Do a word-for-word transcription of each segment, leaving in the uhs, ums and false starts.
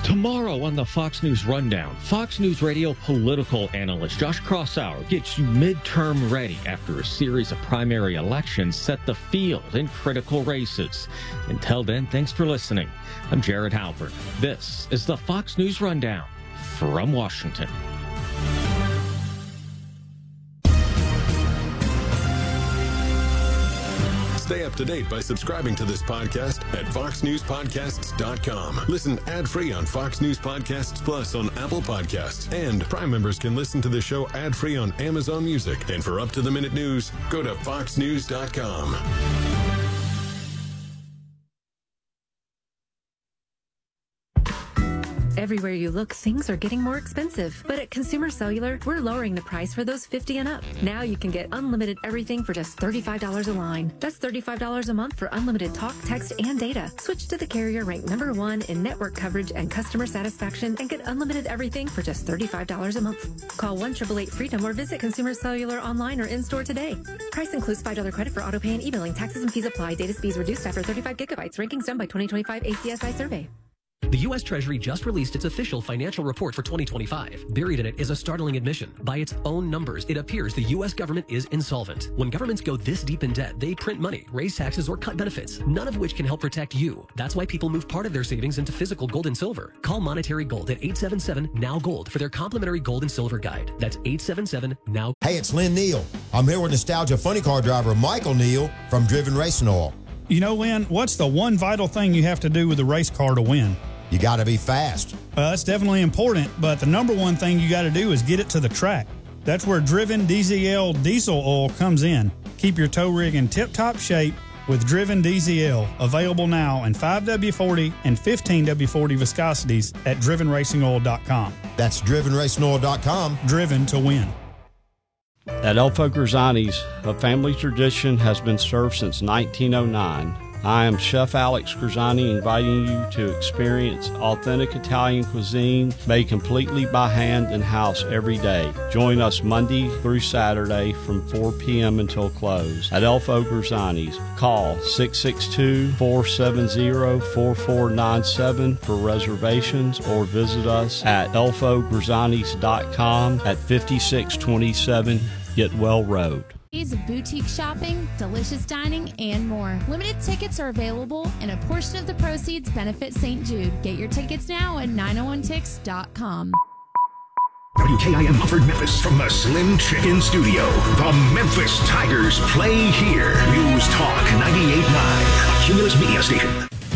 Tomorrow on the Fox News Rundown, Fox News Radio political analyst Josh Crossour gets you midterm ready after a series of primary elections set the field in critical races. Until then, thanks for listening. I'm Jared Halpern. This is the Fox News Rundown from Washington. Stay up to date by subscribing to this podcast at fox news podcasts dot com. Listen ad-free on Fox News Podcasts Plus on Apple Podcasts. And Prime members can listen to the show ad-free on Amazon Music. And for up-to-the-minute news, go to fox news dot com. Everywhere you look, things are getting more expensive. But at Consumer Cellular, we're lowering the price for those fifty and up. Now you can get unlimited everything for just thirty-five dollars a line. That's thirty-five dollars a month for unlimited talk, text, and data. Switch to the carrier ranked number one in network coverage and customer satisfaction and get unlimited everything for just thirty-five dollars a month. Call one eight eight eight freedom or visit Consumer Cellular online or in-store today. Price includes five dollars credit for auto pay and e-billing. Taxes and fees apply. Data speeds reduced after thirty-five gigabytes. Rankings done by twenty twenty-five A C S I survey. The U S Treasury just released its official financial report for twenty twenty-five. Buried in it is a startling admission. By its own numbers, it appears the U S government is insolvent. When governments go this deep in debt, they print money, raise taxes, or cut benefits, none of which can help protect you. That's why people move part of their savings into physical gold and silver. Call Monetary Gold at eight seven seven, N O W Gold for their complimentary gold and silver guide. That's eight seven seven, N O W. Hey, it's Lynn Neal. I'm here with Nostalgia Funny Car driver Michael Neal from Driven Racing Oil. You know, Lynn, what's the one vital thing you have to do with a race car to win? You got to be fast. Well, that's definitely important, but the number one thing you got to do is get it to the track. That's where Driven D Z L diesel oil comes in. Keep your tow rig in tip-top shape with Driven D Z L, available now in five W forty and fifteen W forty viscosities at driven racing oil dot com. That's driven racing oil dot com. Driven to win. At Elfo Grisani's, a family tradition has been served since nineteen oh nine. I am Chef Alex Grisani, inviting you to experience authentic Italian cuisine made completely by hand and house every day. Join us Monday through Saturday from four p.m. until close at Elfo Grisani's. Call six six two, four seven zero, four four nine seven for reservations or visit us at elfo grisanis dot com at fifty-six twenty-seven Getwell Road. Boutique shopping, delicious dining, and more. Limited tickets are available, and a portion of the proceeds benefit Saint Jude. Get your tickets now at nine oh one tix dot com. W K I M Mumford, Memphis, from the Slim Chicken Studio. The Memphis Tigers play here. News Talk ninety-eight point nine, a Cumulus Media station.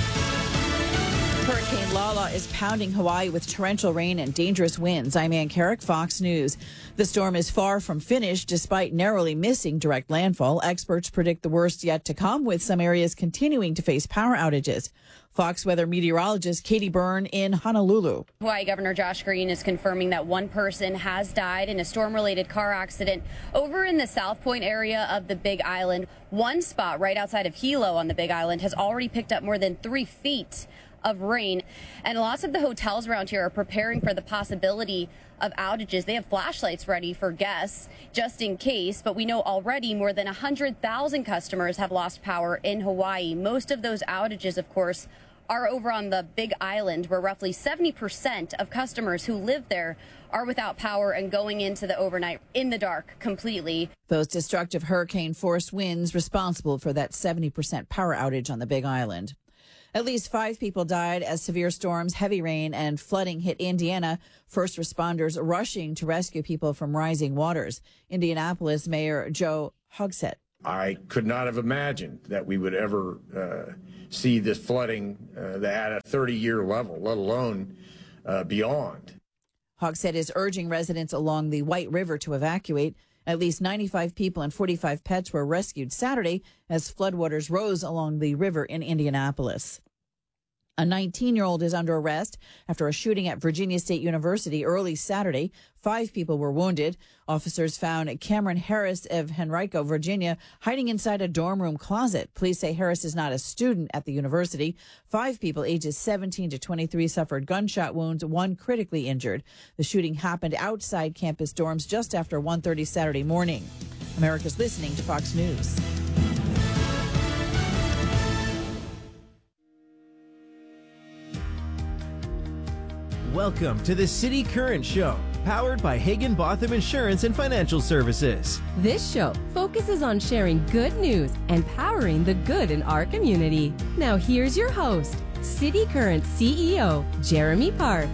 Hurricane Lala is pounding Hawaii with torrential rain and dangerous winds. I'm Ann Carrick, Fox News. The storm is far from finished despite narrowly missing direct landfall. Experts predict the worst yet to come, with some areas continuing to face power outages. Fox weather meteorologist Katie Byrne in Honolulu. Hawaii Governor Josh Green is confirming that one person has died in a storm-related car accident over in the South Point area of the Big Island. One spot right outside of Hilo on the Big Island has already picked up more than three feet of rain, and lots of the hotels around here are preparing for the possibility of outages. They have flashlights ready for guests just in case, but we know already more than one hundred thousand customers have lost power in Hawaii. Most of those outages, of course, are over on the Big Island, where roughly seventy percent of customers who live there are without power and going into the overnight in the dark completely. Those destructive hurricane-force winds responsible for that seventy percent power outage on the Big Island. At least five people died as severe storms, heavy rain, and flooding hit Indiana. First responders rushing to rescue people from rising waters. Indianapolis Mayor Joe Hogsett. I could not have imagined that we would ever uh, see this flooding uh, at a thirty-year level, let alone uh, beyond. Hogsett is urging residents along the White River to evacuate. At least ninety-five people and forty-five pets were rescued Saturday as floodwaters rose along the river in Indianapolis. A nineteen-year-old is under arrest after a shooting at Virginia State University early Saturday. Five people were wounded. Officers found Cameron Harris of Henrico, Virginia, hiding inside a dorm room closet. Police say Harris is not a student at the university. Five people ages seventeen to twenty-three suffered gunshot wounds, one critically injured. The shooting happened outside campus dorms just after one thirty Saturday morning. America's listening to Fox News. Welcome to the City Current Show, powered by Higginbotham Insurance and Financial Services. This show focuses on sharing good news and powering the good in our community. Now here's your host, City Current C E O, Jeremy Park.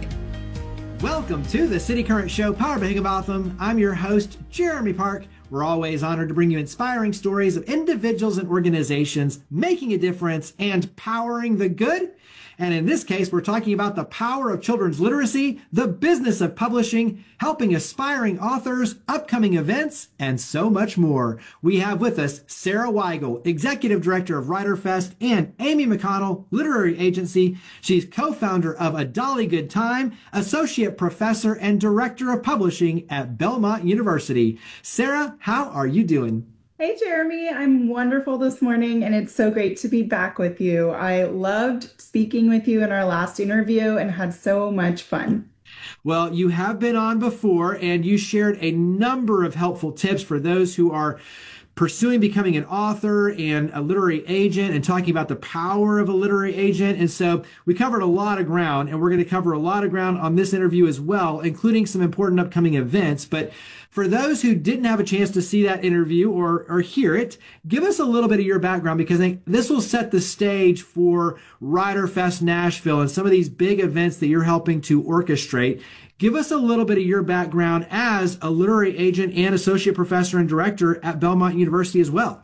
Welcome to the City Current Show, powered by Higginbotham. I'm your host, Jeremy Park. We're always honored to bring you inspiring stories of individuals and organizations making a difference and powering the good. And in this case, we're talking about the power of children's literacy, the business of publishing, helping aspiring authors, upcoming events, and so much more. We have with us Sarah Weigel, Executive Director of WriterFest, and Amy McConnell, Literary Agency. She's co-founder of A Dolly Good Time, Associate Professor and Director of Publishing at Belmont University. Sarah, how are you doing? Hey, Jeremy. I'm wonderful this morning, and it's so great to be back with you. I loved speaking with you in our last interview and had so much fun. Well, you have been on before, and you shared a number of helpful tips for those who are pursuing becoming an author and a literary agent and talking about the power of a literary agent. And so we covered a lot of ground, and we're going to cover a lot of ground on this interview as well, including some important upcoming events. But for those who didn't have a chance to see that interview or, or hear it, give us a little bit of your background, because I think this will set the stage for WriterFest Nashville and some of these big events that you're helping to orchestrate. Give us a little bit of your background as a literary agent and associate professor and director at Belmont University as well.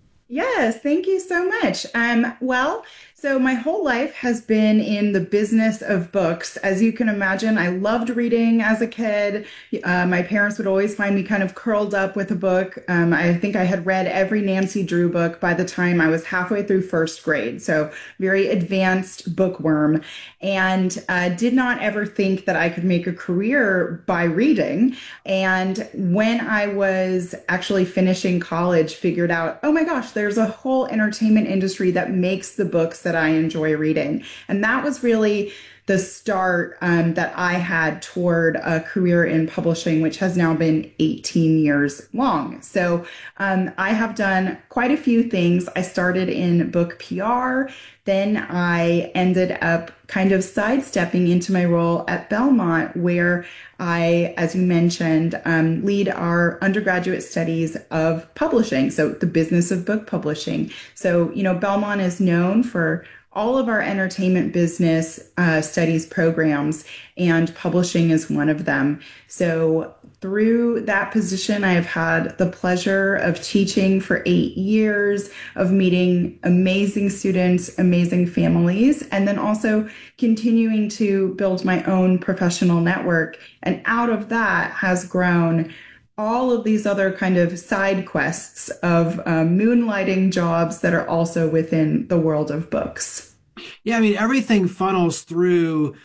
Yes, thank you so much. Um, well, so my whole life has been in the business of books. As you can imagine, I loved reading as a kid. Uh, my parents would always find me kind of curled up with a book. Um, I think I had read every Nancy Drew book by the time I was halfway through first grade. So very advanced bookworm, and uh, did not ever think that I could make a career by reading. And when I was actually finishing college, figured out, oh my gosh, there's a whole entertainment industry that makes the books that I enjoy reading. And that was really the start um, that I had toward a career in publishing, which has now been eighteen years long. So um, I have done quite a few things. I started in book P R. Then I ended up kind of sidestepping into my role at Belmont, where I, as you mentioned, um, lead our undergraduate studies of publishing, so the business of book publishing. So, you know, Belmont is known for all of our entertainment business uh, studies programs, and publishing is one of them. So through that position, I have had the pleasure of teaching for eight years, of meeting amazing students, amazing families, and then also continuing to build my own professional network. And out of that has grown all of these other kind of side quests of um, moonlighting jobs that are also within the world of books. Yeah, I mean, everything funnels through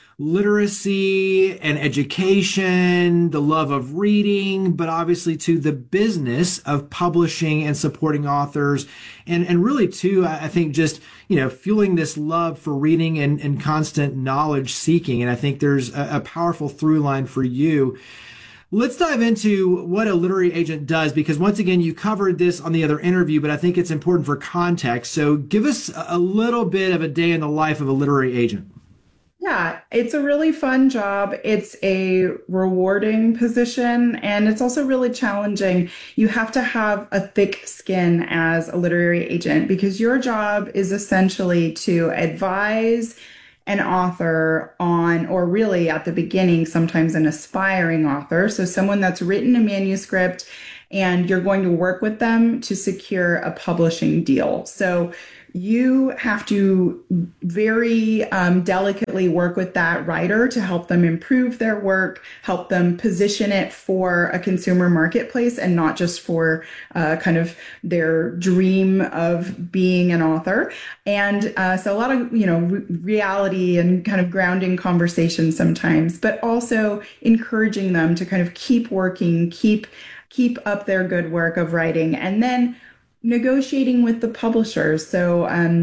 literacy and education, the love of reading, but obviously to the business of publishing and supporting authors. And, and really, too, I think just, you know, fueling this love for reading and, and constant knowledge seeking. And I think there's a, a powerful through line for you. Let's dive into what a literary agent does, because once again, you covered this on the other interview, but I think it's important for context. So give us a little bit of a day in the life of a literary agent. Yeah, it's a really fun job. It's a rewarding position, and it's also really challenging. You have to have a thick skin as a literary agent, because your job is essentially to advise an author on, or really at the beginning, sometimes an aspiring author. So someone that's written a manuscript, and you're going to work with them to secure a publishing deal. So you have to very um, delicately work with that writer to help them improve their work, help them position it for a consumer marketplace and not just for uh, kind of their dream of being an author. And uh, so a lot of, you know, re- reality and kind of grounding conversations sometimes, but also encouraging them to kind of keep working, keep keep up their good work of writing, and then negotiating with the publishers. So um,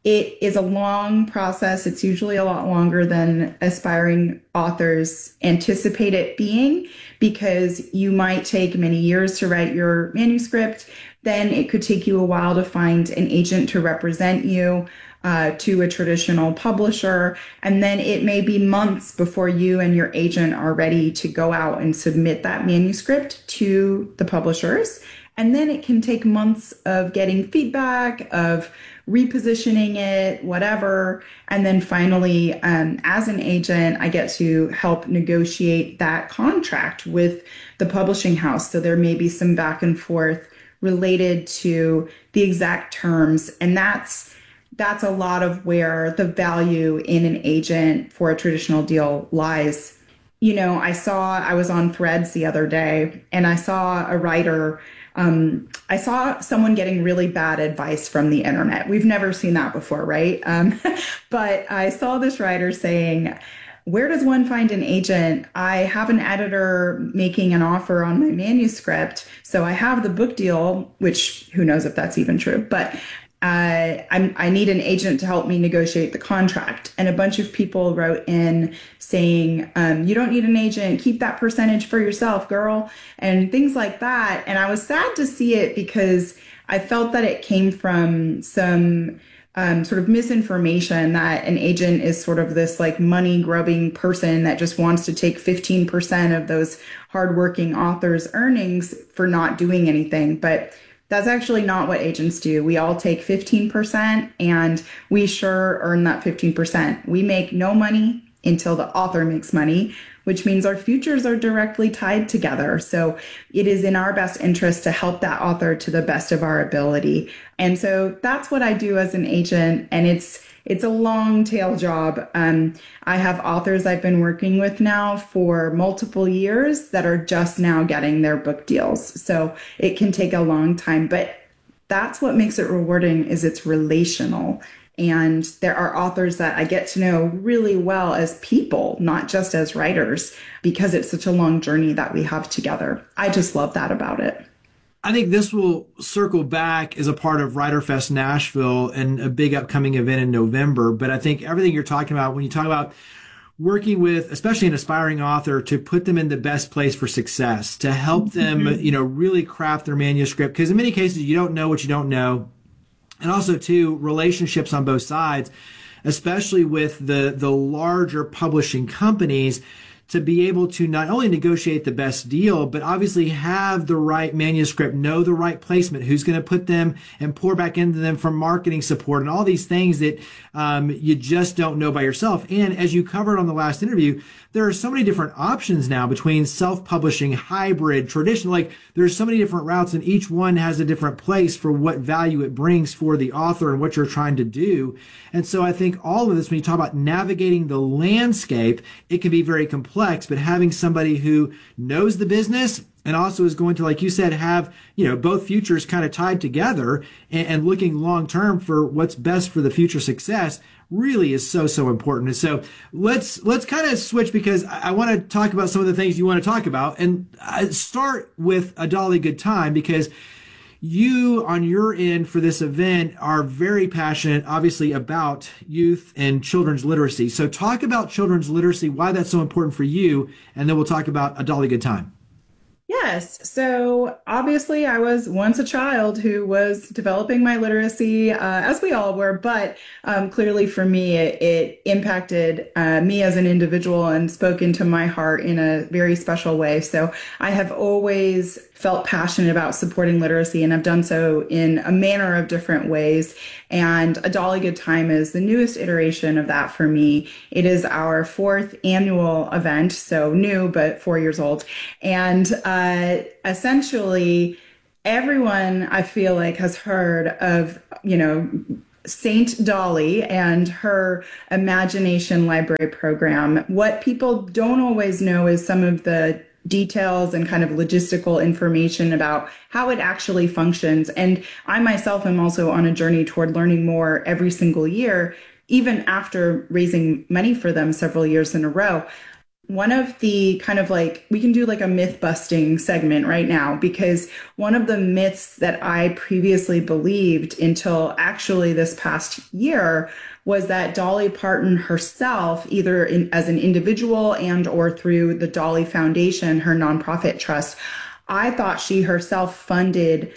It is a long process. It's usually a lot longer than aspiring authors anticipate it being, because you might take many years to write your manuscript. Then it could take you a while to find an agent to represent you uh, to a traditional publisher. And then it may be months before you and your agent are ready to go out and submit that manuscript to the publishers. And then it can take months of getting feedback, of repositioning it, whatever. And then finally, um, as an agent, I get to help negotiate that contract with the publishing house. So there may be some back and forth related to the exact terms. And that's that's a lot of where the value in an agent for a traditional deal lies. You know, I saw, I was on Threads the other day, and I saw a writer Um, I saw someone getting really bad advice from the internet. We've never seen that before, right? Um, but I saw this writer saying, where does one find an agent? I have an editor making an offer on my manuscript. So I have the book deal, which who knows if that's even true, but Uh, I'm, I need an agent to help me negotiate the contract. And a bunch of people wrote in saying, um, you don't need an agent, keep that percentage for yourself, girl, and things like that. And I was sad to see it because I felt that it came from some um, sort of misinformation that an agent is sort of this like money grubbing person that just wants to take fifteen percent of those hardworking authors' earnings for not doing anything. But that's actually not what agents do. We all take fifteen percent, and we sure earn that fifteen percent. We make no money until the author makes money, which means our futures are directly tied together. So it is in our best interest to help that author to the best of our ability. And so that's what I do as an agent. And it's It's a long tail job. Um, I have authors I've been working with now for multiple years that are just now getting their book deals. So it can take a long time, but that's what makes it rewarding, is it's relational. And there are authors that I get to know really well as people, not just as writers, because it's such a long journey that we have together. I just love that about it. I think this will circle back as a part of WriterFest Nashville and a big upcoming event in November. But I think everything you're talking about, when you talk about working with, especially an aspiring author, to put them in the best place for success, to help them, mm-hmm. you know, really craft their manuscript, because in many cases you don't know what you don't know. And also, too, relationships on both sides, especially with the, the larger publishing companies, to be able to not only negotiate the best deal, but obviously have the right manuscript, know the right placement, who's going to put them and pour back into them for marketing support and all these things that um, you just don't know by yourself. And as you covered on the last interview, there are so many different options now between self-publishing, hybrid, traditional. Like there's so many different routes, and each one has a different place for what value it brings for the author and what you're trying to do. And so I think all of this, when you talk about navigating the landscape, it can be very complex, but having somebody who knows the business and also is going to, like you said, have, you know, both futures kind of tied together and, and looking long term for what's best for the future success really is so, so important. And so let's let's kind of switch, because I, I want to talk about some of the things you want to talk about, and I start with A Dolly Good Time, because you on your end for this event are very passionate, obviously, about youth and children's literacy. So talk about children's literacy, why that's so important for you, and then we'll talk about A Dolly Good Time. Yes. So obviously I was once a child who was developing my literacy, uh, as we all were, but um, clearly for me, it, it impacted uh, me as an individual and spoke into my heart in a very special way. So I have always felt passionate about supporting literacy, and I've done so in a manner of different ways. And A Dolly Good Time is the newest iteration of that for me. It is our fourth annual event, so new, but four years old. And uh, essentially, everyone I feel like has heard of, you know, Saint Dolly and her Imagination Library program. What people don't always know is some of the details and kind of logistical information about how it actually functions. And I myself am also on a journey toward learning more every single year, even after raising money for them several years in a row. one of the kind of like, we can do like a myth busting segment right now, because one of the myths that I previously believed until actually this past year was that Dolly Parton herself, either in, as an individual and or through the Dolly Foundation, her nonprofit trust, I thought she herself funded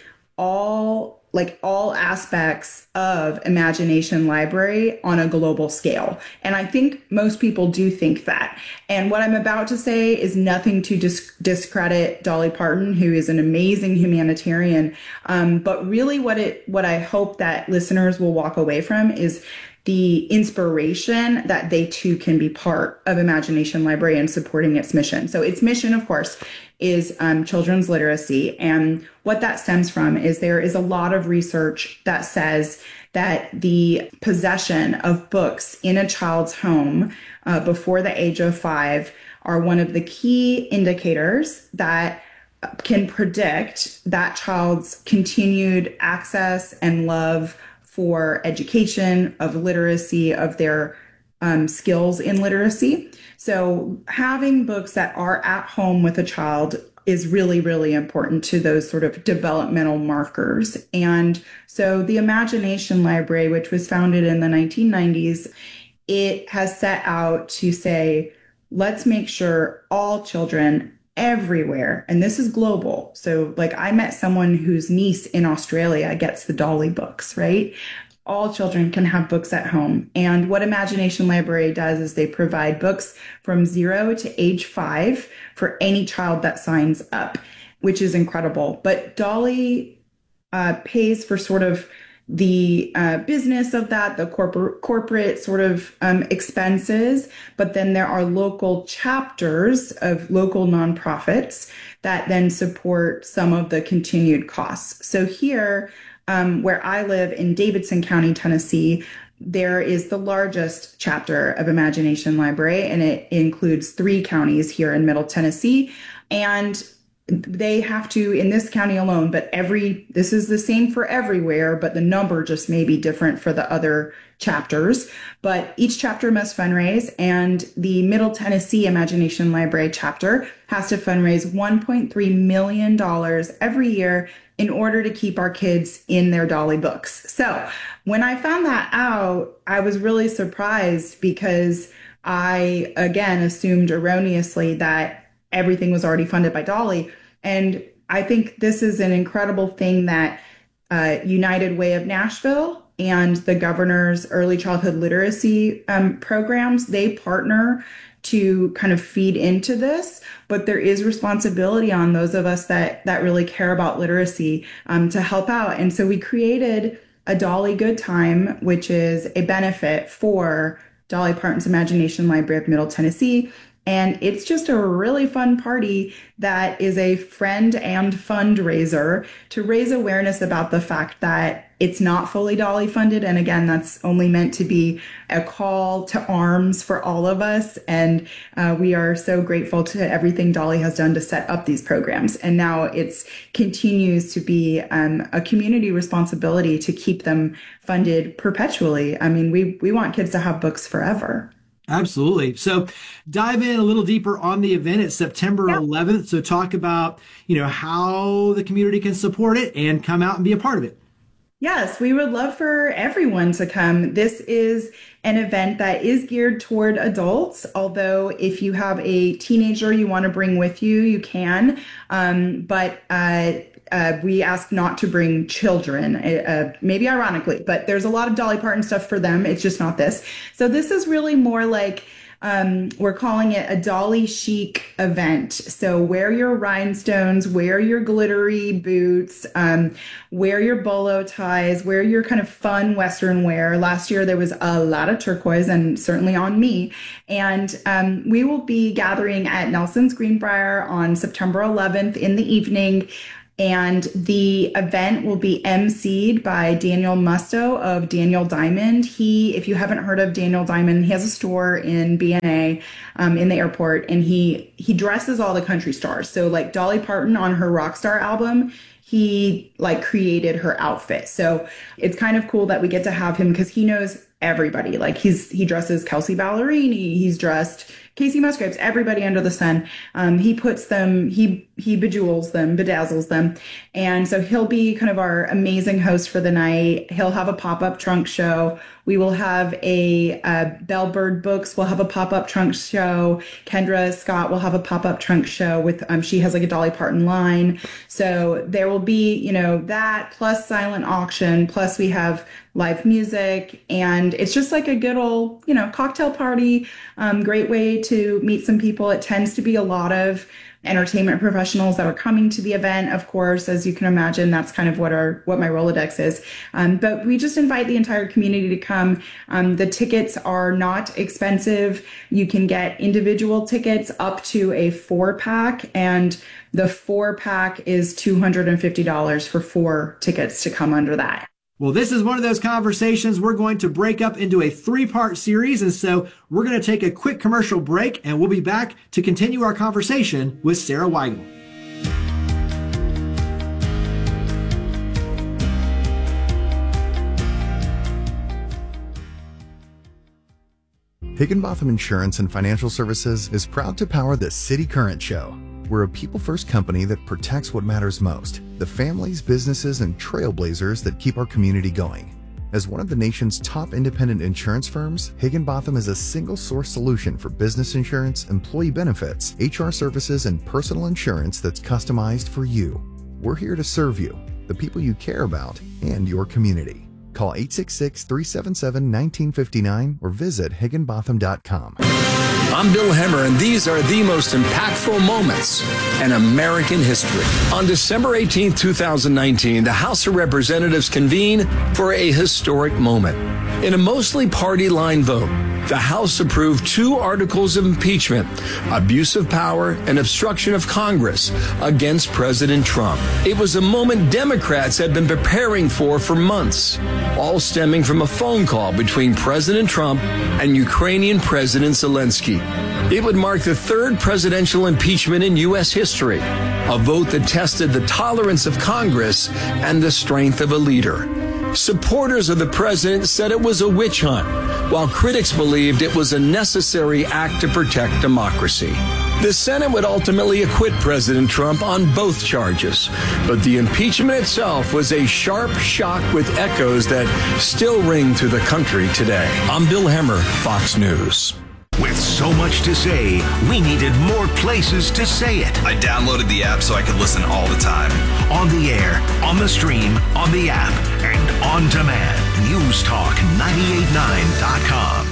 all like all aspects of Imagination Library on a global scale. And I think most people do think that. And what I'm about to say is nothing to dis- discredit Dolly Parton, who is an amazing humanitarian. Um, but really what it, what I hope that listeners will walk away from is the inspiration that they too can be part of Imagination Library and supporting its mission. So its mission, of course, is um, children's literacy. And what that stems from is there is a lot of research that says that the possession of books in a child's home uh, before the age of five are one of the key indicators that can predict that child's continued access and love for education, of literacy, of their um, skills in literacy. So having books that are at home with a child is really, really important to those sort of developmental markers. And so the Imagination Library, which was founded in the nineteen nineties, it has set out to say, let's make sure all children everywhere, and this is global. So like I met someone whose niece in Australia gets the Dolly books, right? All children can have books at home. And what Imagination Library does is they provide books from zero to age five for any child that signs up, which is incredible. But Dolly uh, pays for sort of the uh, business of that, the corporate corporate sort of um, expenses, but then there are local chapters of local nonprofits that then support some of the continued costs. So here, um, where I live in Davidson County, Tennessee, there is the largest chapter of Imagination Library, and it includes three counties here in Middle Tennessee. And they have to, in this county alone, but every, this is the same for everywhere, but the number just may be different for the other chapters. But each chapter must fundraise, and the Middle Tennessee Imagination Library chapter has to fundraise one point three million dollars every year in order to keep our kids in their Dolly books. So when I found that out, I was really surprised because I, again, assumed erroneously that everything was already funded by Dolly. And I think this is an incredible thing that uh, United Way of Nashville and the governor's early childhood literacy um, programs, they partner to kind of feed into this, but there is responsibility on those of us that that really care about literacy um, to help out. And so we created a Dolly Good Time, which is a benefit for Dolly Parton's Imagination Library of Middle Tennessee. And it's just a really fun party that is a friend and fundraiser to raise awareness about the fact that it's not fully Dolly funded. And again, that's only meant to be a call to arms for all of us. And uh, we are so grateful to everything Dolly has done to set up these programs. And now it's continues to be um, a community responsibility to keep them funded perpetually. I mean, we, we want kids to have books forever. Absolutely. So dive in a little deeper on the event. It's September eleventh. So talk about, you know, how the community can support it and come out and be a part of it. Yes, we would love for everyone to come. This is an event that is geared toward adults, although if you have a teenager you want to bring with you, you can. Um, but uh, uh, we ask not to bring children, uh, maybe ironically, but there's a lot of Dolly Parton stuff for them. It's just not this. So this is really more like, um, we're calling it a Dolly chic event. So wear your rhinestones, wear your glittery boots, um, wear your bolo ties, wear your kind of fun Western wear. Last year there was a lot of turquoise, and certainly on me. And um, we will be gathering at Nelson's Greenbrier on September eleventh in the evening. And the event will be emceed by Daniel Musto of Daniel Diamond. He, if you haven't heard of Daniel Diamond, he has a store in B N A um, in the airport, and he he dresses all the country stars. So like Dolly Parton on her Rockstar album, he like created her outfit. So it's kind of cool that we get to have him because he knows everybody. Like he's he dresses Kelsey Ballerini, he's dressed Casey Musgraves, everybody under the sun. Um, he puts them, he he bejewels them, bedazzles them. And so he'll be kind of our amazing host for the night. He'll have a pop-up trunk show. We will have a uh, Bellbird Books will have a pop-up trunk show. Kendra Scott will have a pop-up trunk show with, um, she has like a Dolly Parton line. So there will be, you know, that plus silent auction, plus we have live music, and it's just like a good old, you know, cocktail party. Um, great way to meet some people. It tends to be a lot of entertainment professionals that are coming to the event. Of course, as you can imagine, that's kind of what our what my Rolodex is. Um, but we just invite the entire community to come. Um, the tickets are not expensive. You can get individual tickets up to a four pack, and the four pack is two hundred fifty dollars for four tickets to come under that. Well, this is one of those conversations we're going to break up into a three-part series, and so we're going to take a quick commercial break, and we'll be back to continue our conversation with Sarah Weigel. Higginbotham Insurance and Financial Services is proud to power the City Current Show. We're a people-first company that protects what matters most, the families, businesses, and trailblazers that keep our community going. As one of the nation's top independent insurance firms, Higginbotham is a single-source solution for business insurance, employee benefits, H R services, and personal insurance that's customized for you. We're here to serve you, the people you care about, and your community. Call eight six six, three seven seven, one nine five nine or visit higginbotham dot com. I'm Bill Hemmer, and these are the most impactful moments in American history. On December eighteenth, twenty nineteen, the House of Representatives convened for a historic moment. In a mostly party-line vote, the House approved two articles of impeachment, abuse of power and obstruction of Congress, against President Trump. It was a moment Democrats had been preparing for for months, all stemming from a phone call between President Trump and Ukrainian President Zelensky. It would mark the third presidential impeachment in U S history, a vote that tested the tolerance of Congress and the strength of a leader. Supporters of the president said it was a witch hunt, while critics believed it was a necessary act to protect democracy. The Senate would ultimately acquit President Trump on both charges, but the impeachment itself was a sharp shock with echoes that still ring through the country today. I'm Bill Hemmer, Fox News. With so much to say, we needed more places to say it. I downloaded the app so I could listen all the time. On the air, on the stream, on the app, and on demand. News Talk nine eight nine dot com.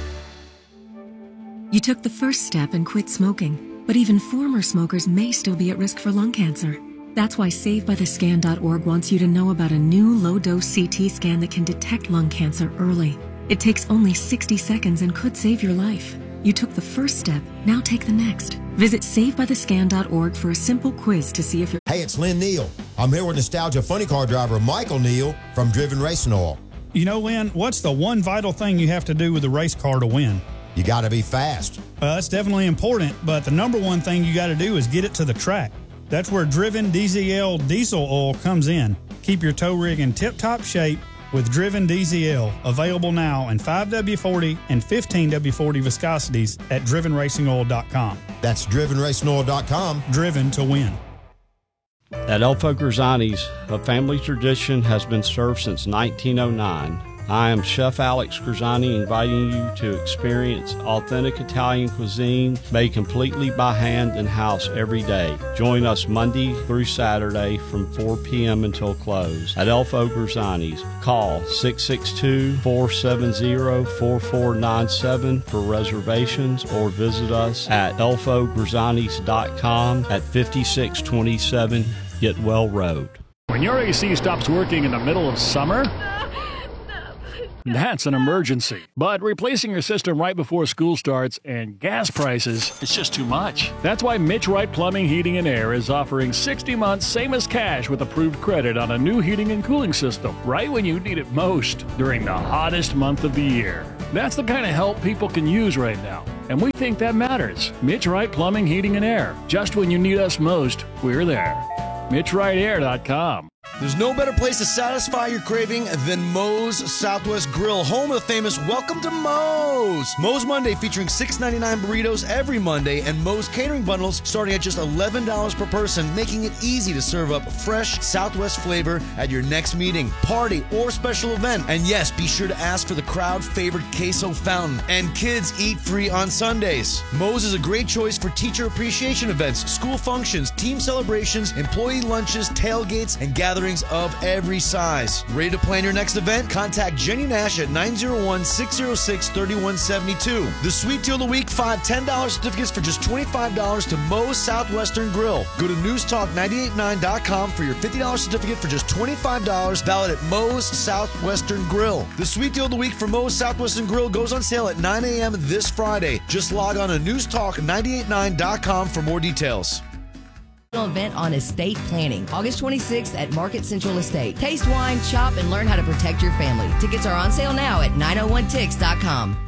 You took the first step and quit smoking, but even former smokers may still be at risk for lung cancer. That's why save by the scan dot org wants you to know about a new low-dose C T scan that can detect lung cancer early. It takes only sixty seconds and could save your life. You took the first step, now take the next. Visit save by the scan dot org for a simple quiz to see if you're... Hey, it's Lynn Neal. I'm here with Nostalgia Funny Car driver Michael Neal from Driven Racing Oil. You know, Lynn, what's the one vital thing you have to do with a race car to win? You got to be fast. Uh, that's definitely important, but the number one thing you got to do is get it to the track. That's where Driven D Z L diesel oil comes in. Keep your tow rig in tip-top shape with Driven D Z L, available now in five W forty and fifteen W forty viscosities at driven racing oil dot com. That's driven racing oil dot com. Driven to win. At Elfo Grisani's, a family tradition has been served since nineteen oh nine. I am Chef Alex Grisani, inviting you to experience authentic Italian cuisine made completely by hand in-house every day. Join us Monday through Saturday from four p.m. until close at Elfo Grisani's. Call six six two, four seven zero, four four nine seven for reservations or visit us at elfo grisanis dot com at fifty-six twenty-seven Getwell Road. When your A C stops working in the middle of summer, that's an emergency. But replacing your system right before school starts and gas prices, it's just too much. That's why Mitch Wright Plumbing, Heating and Air is offering sixty months same as cash with approved credit on a new heating and cooling system right when you need it most during the hottest month of the year. That's the kind of help people can use right now, and we think that matters. Mitch Wright Plumbing, Heating and Air. Just when you need us most, we're there. Mitch Wright Air dot com. There's no better place to satisfy your craving than Moe's Southwest Grill, home of the famous Welcome to Moe's. Moe's Monday featuring six ninety-nine burritos every Monday and Moe's catering bundles starting at just eleven dollars per person, making it easy to serve up fresh Southwest flavor at your next meeting, party, or special event. And yes, be sure to ask for the crowd-favorite queso fountain. And kids eat free on Sundays. Moe's is a great choice for teacher appreciation events, school functions, team celebrations, employee lunches, tailgates, and gatherings of every size. Ready to plan your next event? Contact Jenny Nash at nine oh one, six oh six, three one seven two. The Sweet Deal of the Week, five ten dollars certificates for just twenty-five dollars to Moe's Southwestern Grill. Go to news talk nine eight nine dot com for your fifty dollars certificate for just twenty-five dollars, valid at Moe's Southwestern Grill. The Sweet Deal of the Week for Moe's Southwestern Grill goes on sale at nine a.m. this Friday. Just log on to news talk nine eight nine dot com for more details. Event on estate planning, August twenty-sixth at Market Central Estate. Taste wine, shop, and learn how to protect your family. Tickets are on sale now at nine oh one ticks dot com.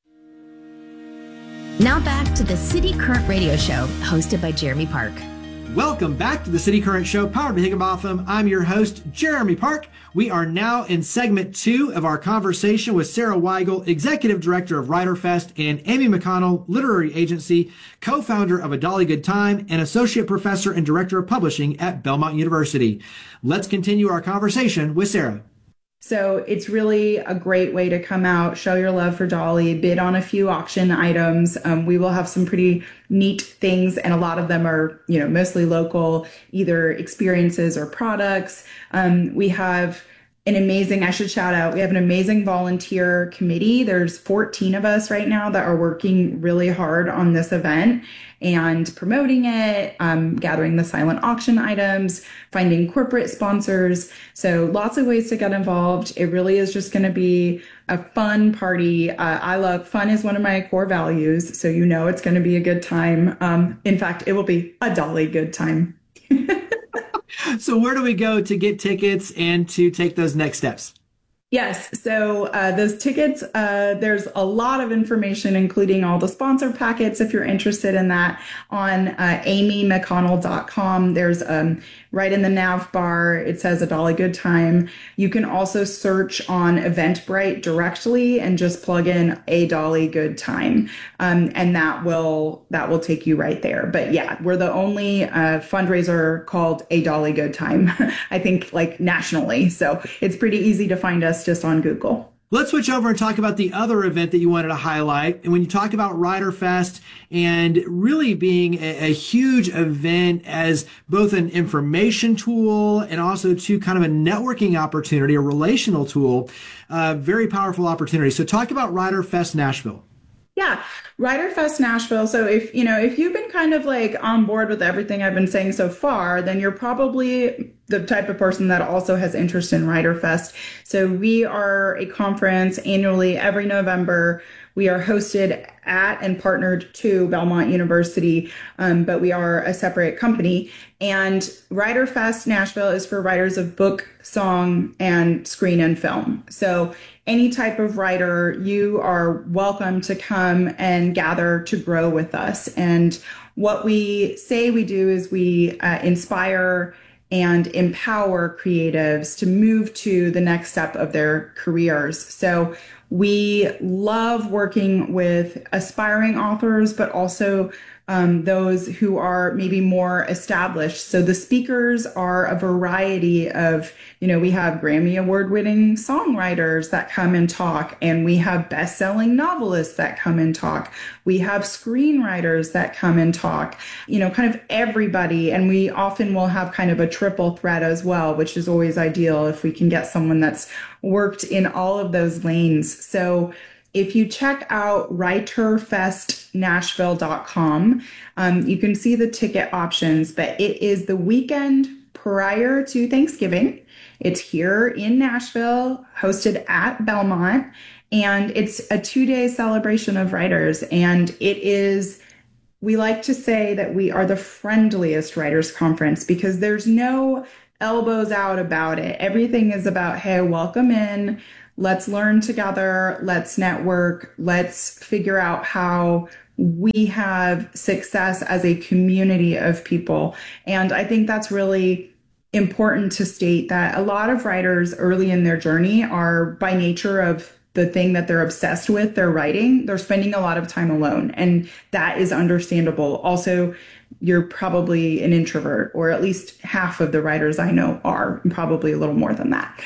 Now back to the City Current Radio Show, hosted by Jeremy Park. Welcome back to the City Current Show, powered by Higginbotham. I'm your host, Jeremy Park. We are now in segment two of our conversation with Sarah Weigel, Executive Director of WriterFest, and Amy McConnell, Literary Agency, co-founder of A Dolly Good Time, and Associate Professor and Director of Publishing at Belmont University. Let's continue our conversation with Sarah. So it's really a great way to come out, show your love for Dolly, bid on a few auction items. Um, we will have some pretty neat things, and a lot of them are, you know, mostly local, either experiences or products. Um, we have an amazing, I should shout out, we have an amazing volunteer committee. There's fourteen of us right now that are working really hard on this event and promoting it, um, gathering the silent auction items, finding corporate sponsors. So lots of ways to get involved. It really is just going to be a fun party. Uh, I love fun is one of my core values. So you know it's going to be a good time. Um, in fact, it will be a Dolly good time. So where do we go to get tickets and to take those next steps? Yes. So uh, those tickets, uh, there's a lot of information, including all the sponsor packets, if you're interested in that, on uh, amy mcconnell dot com. There's um, right in the nav bar, it says A Dolly Good Time. You can also search on Eventbrite directly and just plug in A Dolly Good Time. Um, and that will that will take you right there. But yeah, we're the only uh, fundraiser called A Dolly Good Time, I think, like nationally. So it's pretty easy to find us just on Google. Let's switch over and talk about the other event that you wanted to highlight. And when you talk about WriterFest and really being a, a huge event as both an information tool and also to kind of a networking opportunity, a relational tool, uh, very powerful opportunity. So talk about WriterFest Nashville. Yeah, WriterFest Nashville. So if, you know, if you've been kind of like on board with everything I've been saying so far, then you're probably the type of person that also has interest in WriterFest. So we are a conference annually every November. We are hosted at and partnered to Belmont University, um, but we are a separate company. And WriterFest Nashville is for writers of book, song, and screen and film. So any type of writer, you are welcome to come and gather to grow with us. And what we say we do is we uh, inspire and empower creatives to move to the next step of their careers. So we love working with aspiring authors, but also um, those who are maybe more established. So the speakers are a variety of, you know, we have Grammy Award winning songwriters that come and talk, and we have best-selling novelists that come and talk. We have screenwriters that come and talk, you know, kind of everybody. And we often will have kind of a triple threat as well, which is always ideal if we can get someone that's worked in all of those lanes. So if you check out writer fest nashville dot com, um, you can see the ticket options, but it is the weekend prior to Thanksgiving. It's here in Nashville, hosted at Belmont, and it's a two-day celebration of writers. And it is, we like to say that we are the friendliest writers conference because there's no elbows out about it. Everything is about, hey, welcome in. Let's learn together. Let's network. Let's figure out how we have success as a community of people. And I think that's really important to state that a lot of writers early in their journey are, by nature of the thing that they're obsessed with, they're writing, they're spending a lot of time alone. And that is understandable. Also, you're probably an introvert, or at least half of the writers I know are, and probably a little more than that.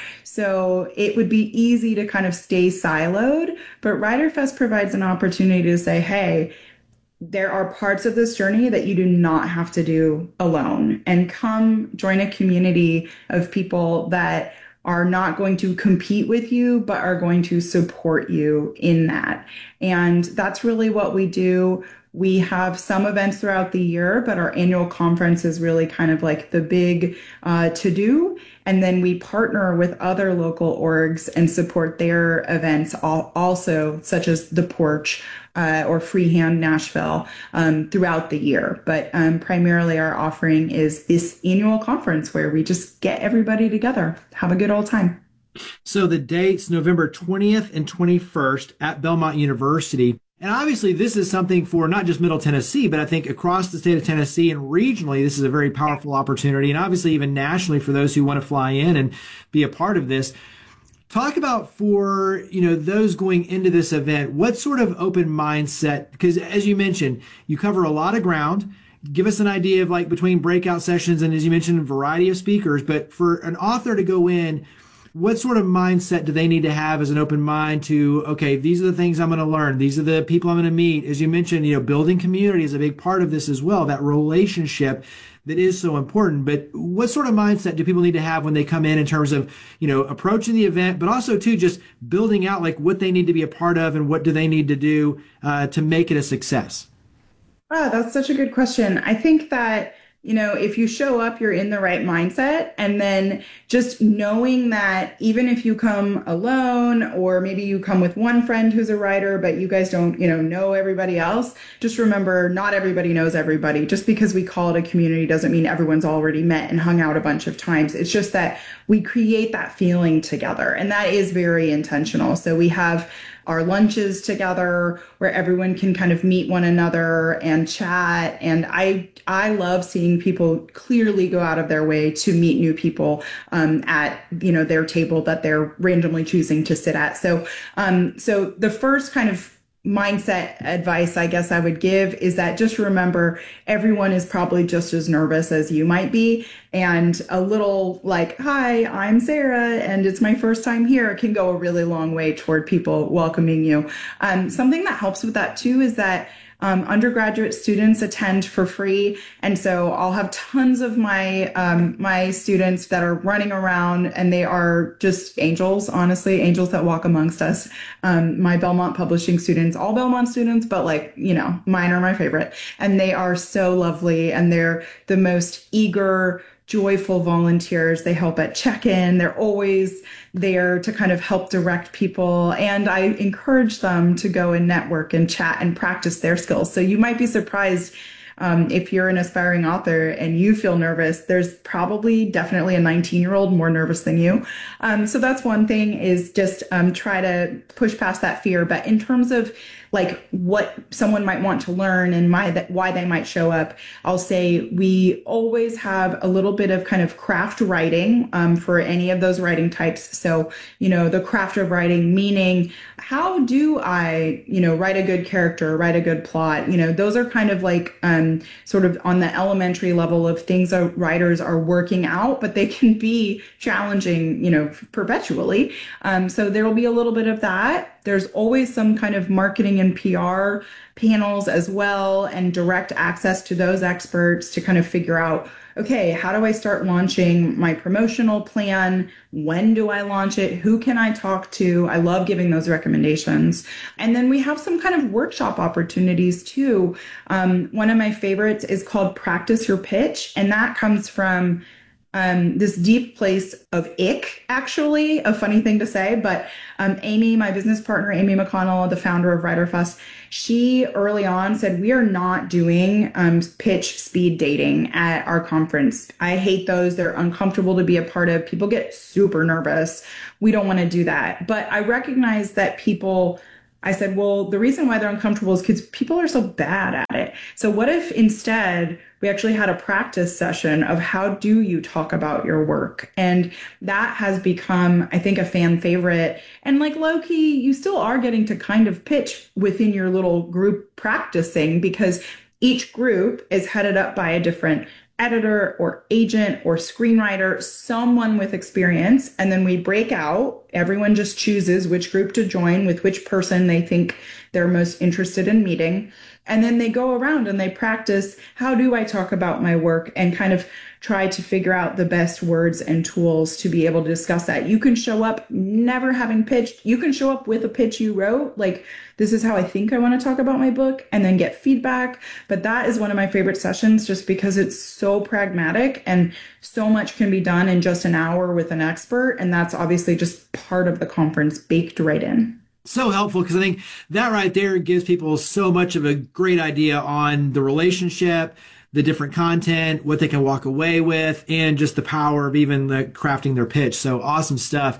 So it would be easy to kind of stay siloed, but WriterFest provides an opportunity to say, hey, there are parts of this journey that you do not have to do alone, and come join a community of people that are not going to compete with you, but are going to support you in that. And that's really what we do. We have some events throughout the year, but our annual conference is really kind of like the big uh, to-do. And then we partner with other local orgs and support their events all, also, such as The Porch uh, or Freehand Nashville um, throughout the year. But um, primarily our offering is this annual conference where we just get everybody together, have a good old time. So the dates, November twentieth and twenty-first at Belmont University. And obviously, this is something for not just Middle Tennessee, but I think across the state of Tennessee and regionally, this is a very powerful opportunity. And obviously, even nationally, for those who want to fly in and be a part of this. Talk about for, you know, those going into this event, what sort of open mindset, because as you mentioned, you cover a lot of ground. Give us an idea of like between breakout sessions and, as you mentioned, a variety of speakers. But for an author to go in, what sort of mindset do they need to have as an open mind to, okay, these are the things I'm going to learn. These are the people I'm going to meet. As you mentioned, you know, building community is a big part of this as well, that relationship that is so important. But what sort of mindset do people need to have when they come in in terms of, you know, approaching the event, but also too just building out like what they need to be a part of and what do they need to do uh, to make it a success? Oh, that's such a good question. I think that, you know, if you show up, you're in the right mindset. And then just knowing that even if you come alone, or maybe you come with one friend who's a writer, but you guys don't, you know, know everybody else, just remember not everybody knows everybody. Just because we call it a community doesn't mean everyone's already met and hung out a bunch of times. It's just that we create that feeling together. And that is very intentional. So we have our lunches together where everyone can kind of meet one another and chat. And I I love seeing people clearly go out of their way to meet new people um, at, you know, their table that they're randomly choosing to sit at. So um, so the first kind of mindset advice I guess I would give is that just remember everyone is probably just as nervous as you might be, and a little like, hi, I'm Sarah and it's my first time here can go a really long way toward people welcoming you. Um, something that helps with that too is that Um, undergraduate students attend for free. And so I'll have tons of my, um, my students that are running around, and they are just angels, honestly, angels that walk amongst us. Um, my Belmont publishing students, all Belmont students, but like, you know, mine are my favorite, and they are so lovely, and they're the most eager, joyful volunteers. They help at check-in. They're always there to kind of help direct people. And I encourage them to go and network and chat and practice their skills. So you might be surprised um, if you're an aspiring author and you feel nervous, there's probably definitely a nineteen year old more nervous than you. Um, so that's one thing, is just um, try to push past that fear. But in terms of like what someone might want to learn and my, that why they might show up, I'll say we always have a little bit of kind of craft writing um, for any of those writing types. So, you know, the craft of writing, meaning how do I, you know, write a good character, write a good plot? You know, those are kind of like um, sort of on the elementary level of things that writers are working out, but they can be challenging, you know, perpetually. Um, so there will be a little bit of that. There's always some kind of marketing and P R panels as well, and direct access to those experts to kind of figure out, okay, how do I start launching my promotional plan? When do I launch it? Who can I talk to? I love giving those recommendations. And then we have some kind of workshop opportunities too. Um, one of my favorites is called Practice Your Pitch. And that comes from Um, this deep place of ick, actually, a funny thing to say, but um, Amy, my business partner, Amy McConnell, the founder of WriterFest, she early on said, we are not doing um, pitch speed dating at our conference. I hate those. They're uncomfortable to be a part of. People get super nervous. We don't want to do that. But I recognize that people I said, well, the reason why they're uncomfortable is because people are so bad at it. So what if instead we actually had a practice session of how do you talk about your work? And that has become, I think, a fan favorite. And like low key, you still are getting to kind of pitch within your little group practicing, because each group is headed up by a different editor or agent or screenwriter, someone with experience. And then we break out. Everyone just chooses which group to join with which person they think they're most interested in meeting. And then they go around and they practice, how do I talk about my work, and kind of try to figure out the best words and tools to be able to discuss that. You can show up never having pitched. You can show up with a pitch you wrote, like, this is how I think I want to talk about my book, and then get feedback. But that is one of my favorite sessions just because it's so pragmatic and so much can be done in just an hour with an expert. And that's obviously just part of the conference baked right in. So helpful, because I think that right there gives people so much of a great idea on the relationship, the different content, what they can walk away with, and just the power of even the crafting their pitch. So awesome stuff.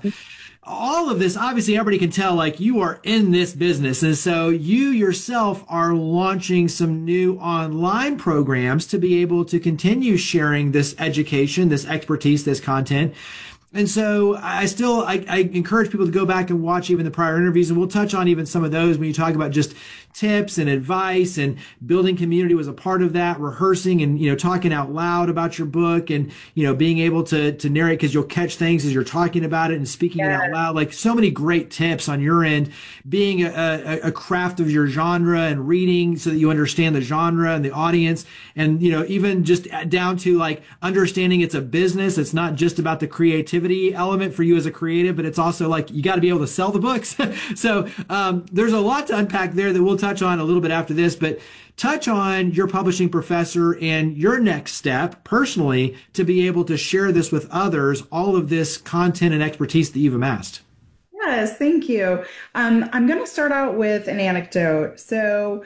All of this, obviously everybody can tell, like, you are in this business. And so you yourself are launching some new online programs to be able to continue sharing this education, this expertise, this content. And so I still, I, I encourage people to go back and watch even the prior interviews, and we'll touch on even some of those when you talk about just tips and advice, and building community was a part of that, rehearsing and, you know, talking out loud about your book, and, you know, being able to, to narrate, because you'll catch things as you're talking about it and speaking yeah. it out loud. Like, so many great tips on your end, being a, a, a craft of your genre and reading so that you understand the genre and the audience. And, you know, even just down to like understanding it's a business. It's not just about the creativity element for you as a creative, but it's also like, you got to be able to sell the books. So um, there's a lot to unpack there that we'll touch on a little bit after this, but touch on your publishing professor and your next step personally to be able to share this with others, all of this content and expertise that you've amassed. Yes, thank you. Um, I'm going to start out with an anecdote. So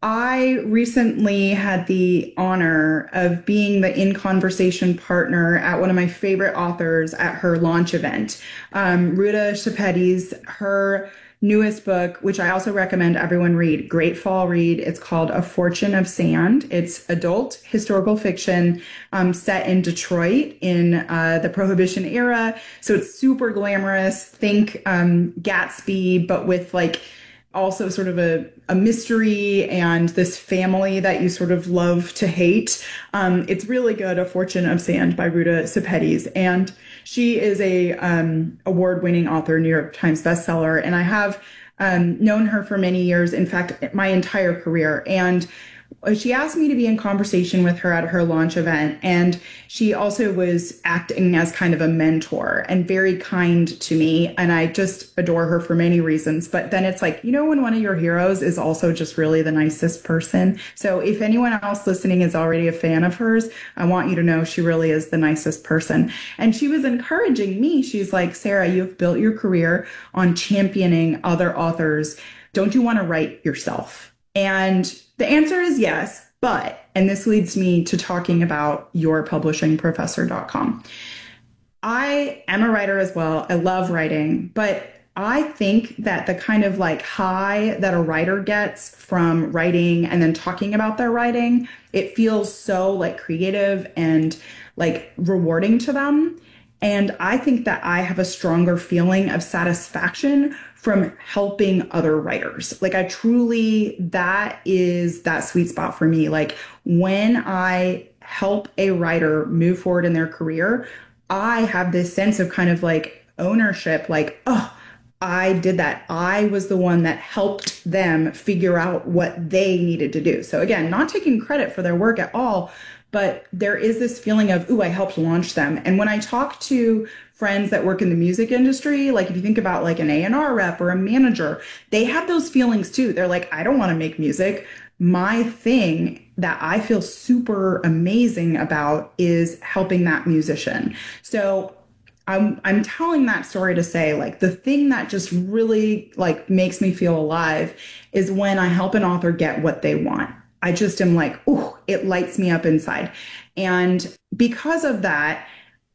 I recently had the honor of being the in conversation partner at one of my favorite authors at her launch event. Um, Ruta Sepetys, her newest book, which I also recommend everyone read, great fall read. It's called A Fortune of Sand. It's adult historical fiction um, set in Detroit in uh, the Prohibition era. So it's super glamorous. Think um, Gatsby, but with like also sort of a, a mystery and this family that you sort of love to hate. Um, it's really good. A Fortune of Sand by Ruta Sepetys. And she is a um, award-winning author, New York Times bestseller. And I have um, known her for many years, in fact, my entire career. And she asked me to be in conversation with her at her launch event. And she also was acting as kind of a mentor and very kind to me. And I just adore her for many reasons. But then it's like, you know, when one of your heroes is also just really the nicest person. So if anyone else listening is already a fan of hers, I want you to know she really is the nicest person. And she was encouraging me. She's like, Sarah, you've built your career on championing other authors. Don't you want to write yourself? And the answer is yes, but, and this leads me to talking about your publishing professor dot com. I am a writer as well. I love writing, but I think that the kind of like high that a writer gets from writing and then talking about their writing, it feels so like creative and like rewarding to them. And I think that I have a stronger feeling of satisfaction from helping other writers. Like I truly, that is that sweet spot for me. Like when I help a writer move forward in their career, I have this sense of kind of like ownership, like, oh, I did that. I was the one that helped them figure out what they needed to do. So again, not taking credit for their work at all, but there is this feeling of, ooh, I helped launch them. And when I talk to friends that work in the music industry, like if you think about like an A and R rep or a manager, they have those feelings too. They're like, I don't want to make music. My thing that I feel super amazing about is helping that musician. So I'm I'm telling that story to say, like, the thing that just really like makes me feel alive is when I help an author get what they want. I just am like, ooh, it lights me up inside. And because of that,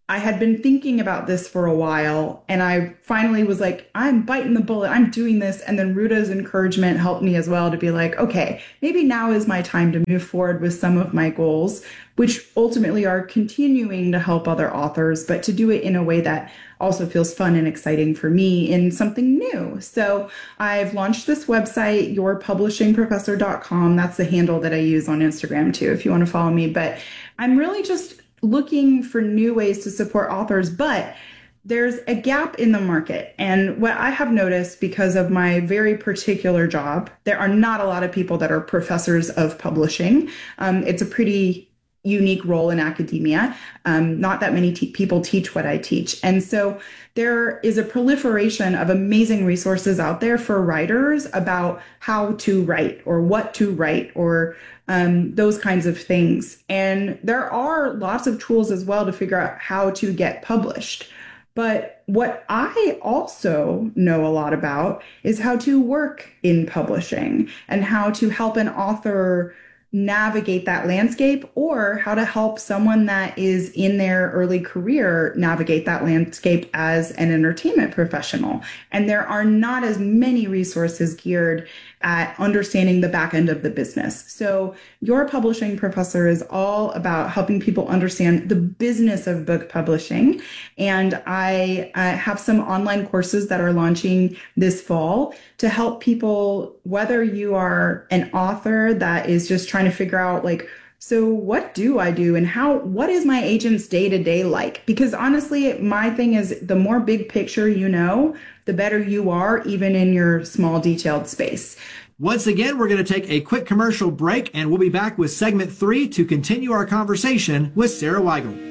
I had been thinking about this for a while, and I finally was like, I'm biting the bullet. I'm doing this. And then Ruta's encouragement helped me as well to be like, okay, maybe now is my time to move forward with some of my goals, which ultimately are continuing to help other authors, but to do it in a way that also feels fun and exciting for me in something new. So I've launched this website, your publishing professor dot com. That's the handle that I use on Instagram too, if you want to follow me. But I'm really just looking for new ways to support authors, but there's a gap in the market. And what I have noticed because of my very particular job, there are not a lot of people that are professors of publishing. Um, it's a pretty unique role in academia. Um, not that many te- people teach what I teach. And so there is a proliferation of amazing resources out there for writers about how to write or what to write or um, those kinds of things. And there are lots of tools as well to figure out how to get published. But what I also know a lot about is how to work in publishing and how to help an author navigate that landscape, or how to help someone that is in their early career navigate that landscape as an entertainment professional. And there are not as many resources geared at understanding the back end of the business. So your publishing professor is all about helping people understand the business of book publishing. And I uh, have some online courses that are launching this fall to help people, whether you are an author that is just trying to figure out like, so what do I do and how, what is my agent's day-to-day like? Because honestly, my thing is the more big picture you know, the better you are, even in your small detailed space. Once again, we're going to take a quick commercial break, and we'll be back with segment three to continue our conversation with Sarah Weigel.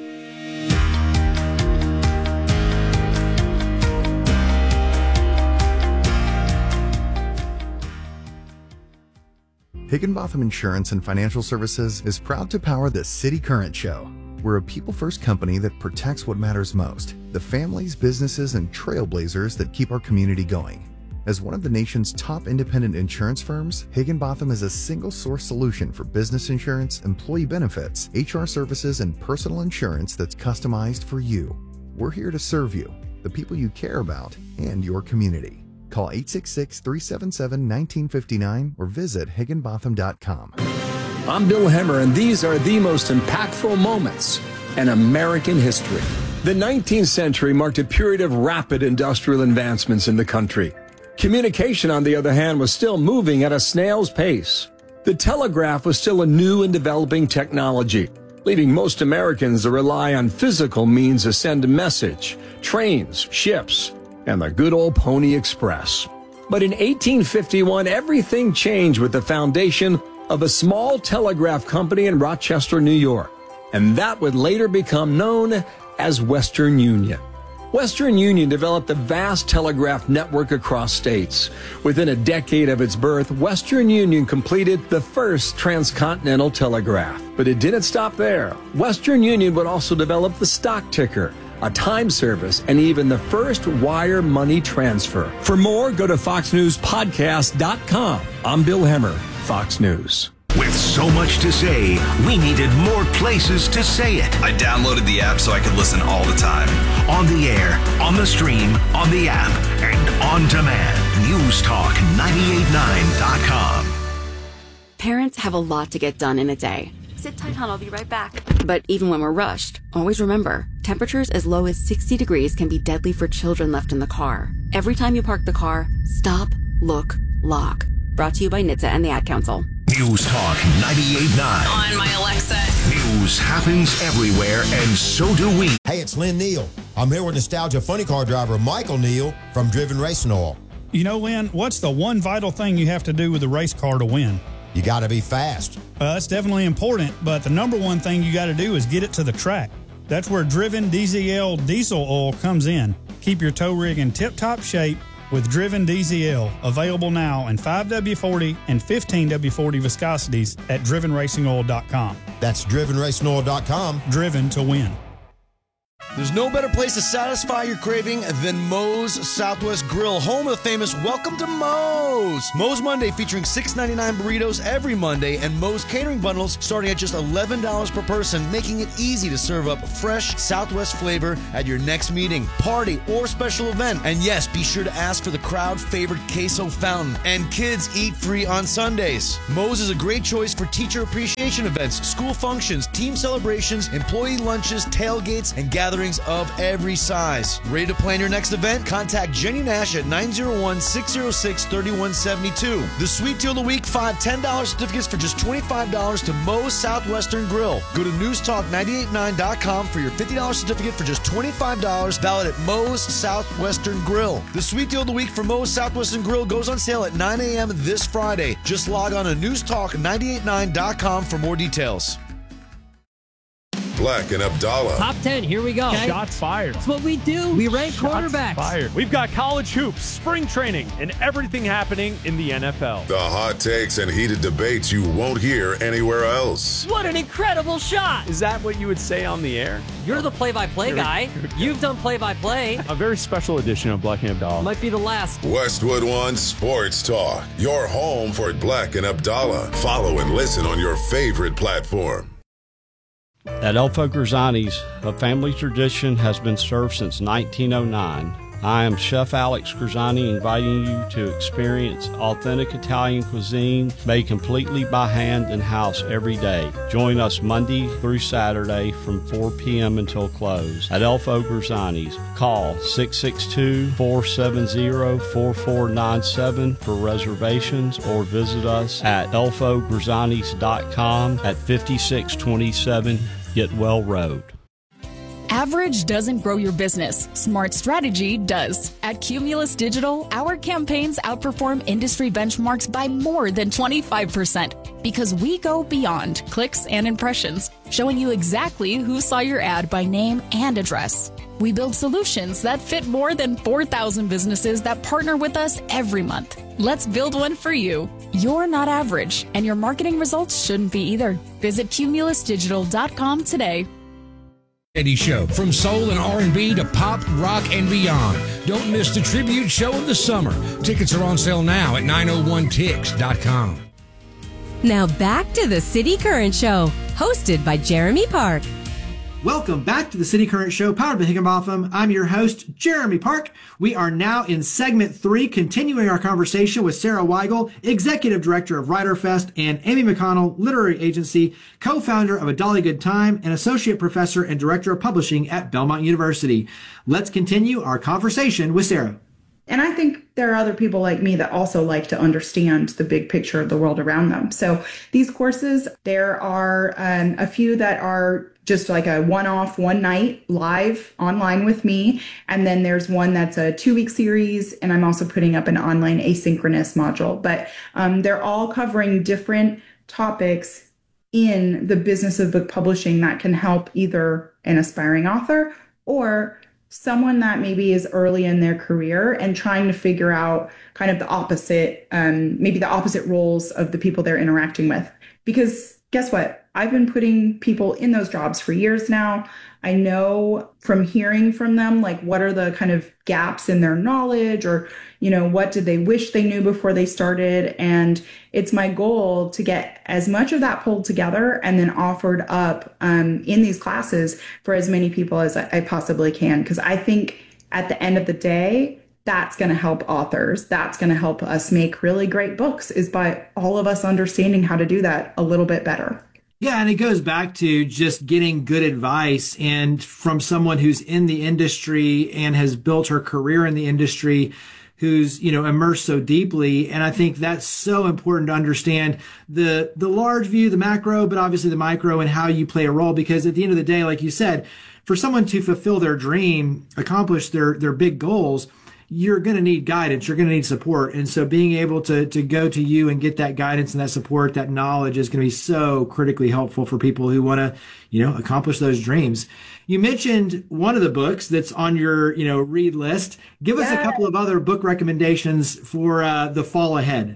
Higginbotham Insurance and Financial Services is proud to power the City Current Show. We're a people-first company that protects what matters most, the families, businesses, and trailblazers that keep our community going. As one of the nation's top independent insurance firms, Higginbotham is a single-source solution for business insurance, employee benefits, H R services, and personal insurance that's customized for you. We're here to serve you, the people you care about, and your community. Call eight six six, three seven seven, one nine five nine or visit higginbotham dot com. I'm Bill Hemmer, and these are the most impactful moments in American history. The nineteenth century marked a period of rapid industrial advancements in the country. Communication, on the other hand, was still moving at a snail's pace. The telegraph was still a new and developing technology, leaving most Americans to rely on physical means to send a message, trains, ships, and the good old Pony Express. But in eighteen fifty-one, everything changed with the foundation of a small telegraph company in Rochester, New York, and that would later become known as Western Union. Western Union developed a vast telegraph network across states. Within a decade of its birth, Western Union completed the first transcontinental telegraph. But it didn't stop there. Western Union would also develop the stock ticker, a time service, and even the first wire money transfer. For more, go to fox news podcast dot com. I'm Bill Hemmer, Fox News. With so much to say, we needed more places to say it. I downloaded the app so I could listen all the time. On the air, on the stream, on the app, and on demand. News Talk ninety-eight point nine dot com. Parents have a lot to get done in a day. Sit tight, hon, I'll be right back. But even when we're rushed, always remember, temperatures as low as sixty degrees can be deadly for children left in the car. Every time you park the car, stop, look, lock. Brought to you by N H T S A and the Ad Council. News Talk ninety-eight point nine. On my Alexa. News happens everywhere, and so do we. Hey, it's Lynn Neal. I'm here with Nostalgia Funny Car driver Michael Neal from Driven Racing Oil. You know, Lynn, what's the one vital thing you have to do with a race car to win? You got to be fast. Uh, that's definitely important, but the number one thing you got to do is get it to the track. That's where Driven D Z L diesel oil comes in. Keep your tow rig in tip-top shape with Driven D Z L, available now in five W forty and fifteen W forty viscosities at driven racing oil dot com. That's driven racing oil dot com. Driven to win. There's no better place to satisfy your craving than Moe's Southwest Grill, home of the famous Welcome to Moe's. Moe's Monday featuring six ninety-nine burritos every Monday and Moe's catering bundles starting at just eleven dollars per person, making it easy to serve up fresh Southwest flavor at your next meeting, party, or special event. And yes, be sure to ask for the crowd favorite queso fountain. And kids eat free on Sundays. Moe's is a great choice for teacher appreciation events, school functions, team celebrations, employee lunches, tailgates, and gatherings of every size. Ready to plan your next event? Contact Jenny Nash at nine oh one, six oh six, three one seven two. The Sweet Deal of the Week, five ten dollars certificates for just twenty-five dollars to Moe's Southwestern Grill. Go to news talk nine eight nine dot com for your fifty dollars certificate for just twenty-five dollars, valid at Moe's Southwestern Grill. The Sweet Deal of the Week for Moe's Southwestern Grill goes on sale at nine a.m. this Friday. Just log on to news talk nine eight nine dot com for more details. Black and Abdallah. Top ten, here we go. Okay. Shots fired. That's what we do. We rank Shots quarterbacks. Fired. We've got college hoops, spring training, and everything happening in the N F L. The hot takes and heated debates you won't hear anywhere else. What an incredible shot. Is that what you would say on the air? You're the play-by-play guy. You've done play-by-play. A very special edition of Black and Abdallah. Might be the last. Westwood One Sports Talk. Your home for Black and Abdallah. Follow and listen on your favorite platform. At El Foguerzani's, a family tradition has been served since nineteen oh nine. I am Chef Alex Gurzani, inviting you to experience authentic Italian cuisine made completely by hand and house every day. Join us Monday through Saturday from four p.m. until close at El Foguerzani's. Call six six two, four seven zero, four four nine seven for reservations or visit us at el foguerzanis dot com at fifty-six twenty-seven Getwell Road. Average doesn't grow your business. Smart strategy does. At Cumulus Digital, our campaigns outperform industry benchmarks by more than twenty-five percent because we go beyond clicks and impressions, showing you exactly who saw your ad by name and address. We build solutions that fit more than four thousand businesses that partner with us every month. Let's build one for you. You're not average, and your marketing results shouldn't be either. Visit cumulus digital dot com today. Eddie Show, from soul and R and B to pop, rock, and beyond. Don't miss the tribute show of the summer. Tickets are on sale now at nine oh one tix dot com. Now back to the City Current Show, hosted by Jeremy Park. Welcome back to the City Current Show, powered by Higginbotham. I'm your host, Jeremy Park. We are now in segment three, continuing our conversation with Sarah Weigel, Executive Director of WriterFest, and Amy McConnell, Literary Agency, co-founder of A Dolly Good Time, and Associate Professor and Director of Publishing at Belmont University. Let's continue our conversation with Sarah. And I think there are other people like me that also like to understand the big picture of the world around them. So these courses, there are um, a few that are just like a one-off, one night live online with me. And then there's one that's a two-week series. And I'm also putting up an online asynchronous module. But um, they're all covering different topics in the business of book publishing that can help either an aspiring author or someone that maybe is early in their career and trying to figure out kind of the opposite, um, maybe the opposite roles of the people they're interacting with. Because guess what? I've been putting people in those jobs for years now. I know from hearing from them, like, what are the kind of gaps in their knowledge, or, you know, what did they wish they knew before they started? And it's my goal to get as much of that pulled together and then offered up um, in these classes for as many people as I, I possibly can. Because I think at the end of the day, that's going to help authors. That's going to help us make really great books, is by all of us understanding how to do that a little bit better. Yeah, and it goes back to just getting good advice, and from someone who's in the industry and has built her career in the industry, who's, you know, immersed so deeply. And I think that's so important to understand the the large view, the macro, but obviously the micro, and how you play a role. Because at the end of the day, like you said, for someone to fulfill their dream, accomplish their their big goals, you're going to need guidance. You're going to need support. And so being able to to go to you and get that guidance and that support, that knowledge, is going to be so critically helpful for people who want to, you know, accomplish those dreams. You mentioned one of the books that's on your, you know, read list. Give us yeah. a couple of other book recommendations for uh, the fall ahead.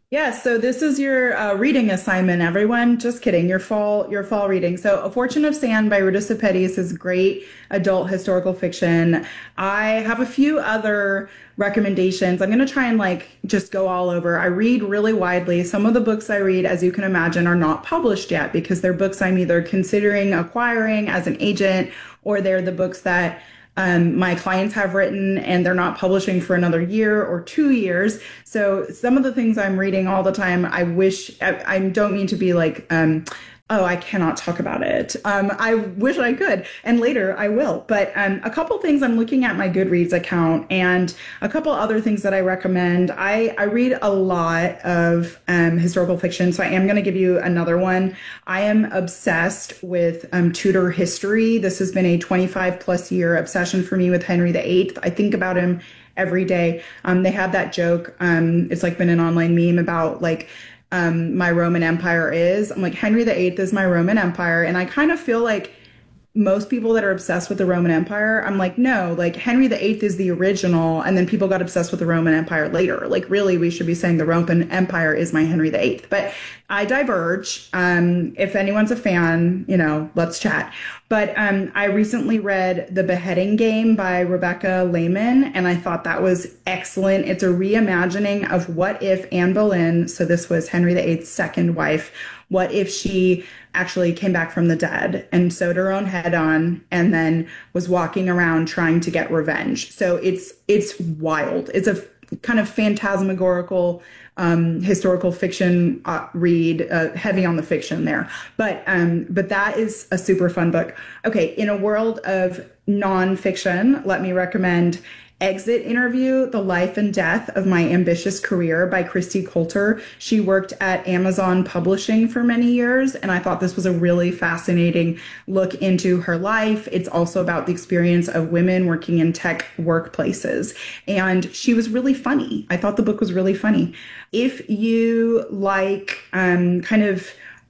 Yes, so this is your uh, reading assignment, everyone. Just kidding. Your fall, your fall reading. So, A Fortune of Sand by Ruta Sepetys is great adult historical fiction. I have a few other recommendations. I'm going to try and like just go all over. I read really widely. Some of the books I read, as you can imagine, are not published yet because they're books I'm either considering acquiring as an agent, or they're the books that Um, my clients have written and they're not publishing for another year or two years. So some of the things I'm reading all the time, I wish, I, I don't mean to be like, um, oh, I cannot talk about it. Um, I wish I could, and later I will. But um, a couple things, I'm looking at my Goodreads account, and a couple other things that I recommend. I, I read a lot of um, historical fiction, so I am going to give you another one. I am obsessed with um, Tudor history. This has been a twenty-five plus year obsession for me with Henry the Eighth. I think about him every day. Um, they have that joke. Um, it's like been an online meme about like, Um, my Roman Empire is. I'm like, Henry the Eighth is my Roman Empire. And I kind of feel like most people that are obsessed with the Roman Empire, I'm like, no, like Henry the Eighth is the original. And then people got obsessed with the Roman Empire later. Like, really, we should be saying the Roman Empire is my Henry the Eighth. But I diverge. Um, if anyone's a fan, you know, let's chat. But um, I recently read The Beheading Game by Rebecca Lehman, and I thought that was excellent. It's a reimagining of what if Anne Boleyn, so this was Henry the Eighth's second wife, what if she actually came back from the dead and sewed her own head on and then was walking around trying to get revenge. So it's it's wild. It's a kind of phantasmagorical um, historical fiction uh, read, uh, heavy on the fiction there. But um, but that is a super fun book. Okay, in a world of nonfiction, let me recommend Exit Interview, The Life and Death of My Ambitious Career by Christy Coulter. She worked at Amazon Publishing for many years, and I thought this was a really fascinating look into her life. It's also about the experience of women working in tech workplaces. And she was really funny. I thought the book was really funny. If you like um, kind of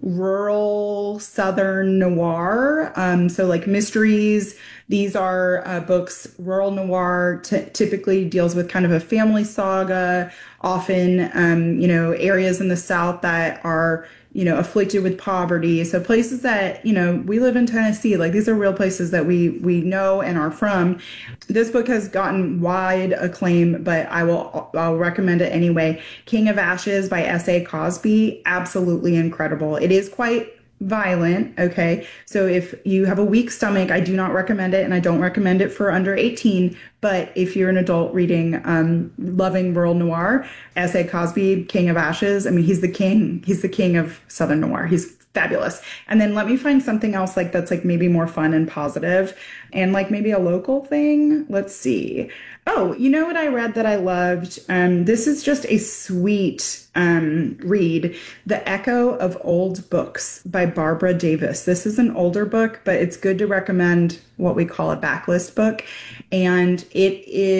rural Southern noir, um, so like mysteries, these are uh, books. Rural noir t- typically deals with kind of a family saga, often, um, you know, areas in the South that are, you know, afflicted with poverty. So places that, you know, we live in Tennessee, like these are real places that we, we know and are from. This book has gotten wide acclaim, but I will, I'll recommend it anyway. King of Ashes by S A Cosby, absolutely incredible. It is quite violent. Okay. So if you have a weak stomach, I do not recommend it. And I don't recommend it for under eighteen. But if you're an adult reading, um, loving rural noir, S A Cosby, King of Ashes, I mean, he's the king. He's the king of Southern noir. He's fabulous. And then let me find something else like that's like maybe more fun and positive and like maybe a local thing. Let's see. Oh, you know what I read that I loved? Um, this is just a sweet um, read, The Echo of Old Books by Barbara Davis. This is an older book, but it's good to recommend what we call a backlist book. And it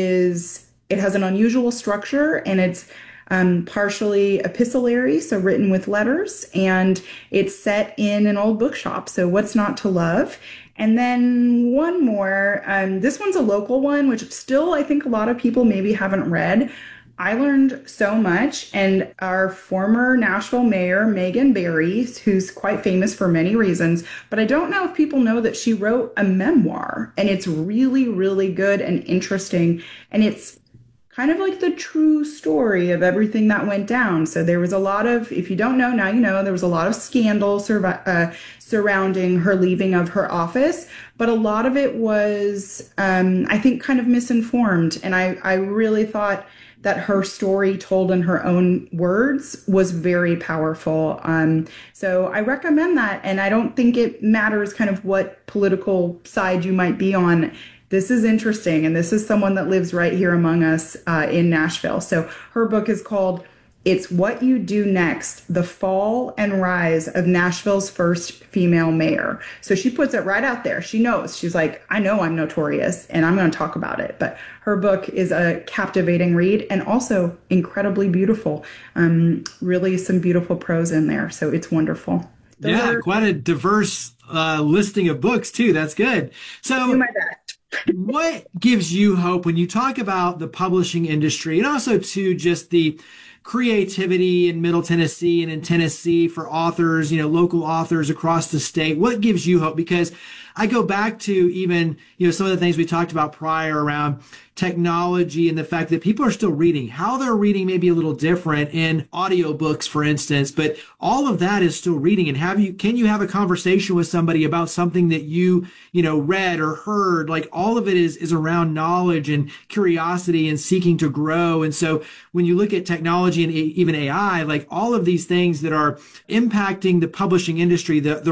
is, it has an unusual structure, and it's um, partially epistolary, so written with letters, and it's set in an old bookshop. So what's not to love? And then one more, um, this one's a local one, which still I think a lot of people maybe haven't read. I learned so much, and our former Nashville mayor, Megan Barry, who's quite famous for many reasons, but I don't know if people know that she wrote a memoir, and it's really, really good and interesting, and it's kind of like the true story of everything that went down. So there was a lot of, if you don't know, now you know, there was a lot of scandal survi- uh, surrounding her leaving of her office, but a lot of it was, um, I think, kind of misinformed. And I, I really thought that her story told in her own words was very powerful. Um, so I recommend that. And I don't think it matters kind of what political side you might be on. This is interesting, and this is someone that lives right here among us uh, in Nashville. So her book is called It's What You Do Next, The Fall and Rise of Nashville's First Female Mayor. So she puts it right out there. She knows. She's like, I know I'm notorious, and I'm going to talk about it. But her book is a captivating read and also incredibly beautiful. Um, really some beautiful prose in there, so it's wonderful. Those yeah, are- quite a diverse uh, listing of books, too. That's good. So do my best. What gives you hope when you talk about the publishing industry, and also to just the creativity in Middle Tennessee and in Tennessee for authors, you know, local authors across the state? What gives you hope? Because I go back to even, you know, some of the things we talked about prior around technology and the fact that people are still reading. How they're reading may be a little different in audiobooks, for instance, but all of that is still reading. And have you, can you have a conversation with somebody about something that you, you know, read or heard? Like all of it is, is around knowledge and curiosity and seeking to grow. And so when you look at technology and even A I, like all of these things that are impacting the publishing industry, the, the